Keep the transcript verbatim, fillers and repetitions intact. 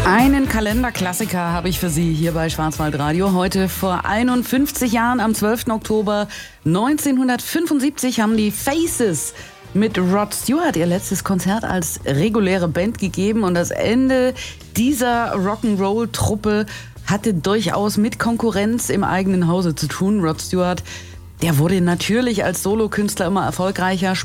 Einen Kalenderklassiker habe ich für Sie hier bei Schwarzwaldradio. Heute vor einundfünfzig Jahren, am zwölften Oktober neunzehnhundertfünfundsiebzig, haben die Faces mit Rod Stewart ihr letztes Konzert als reguläre Band gegeben. Und das Ende dieser Rock'n'Roll-Truppe hatte durchaus mit Konkurrenz im eigenen Hause zu tun. Rod Stewart, der wurde natürlich als Solokünstler immer erfolgreicher.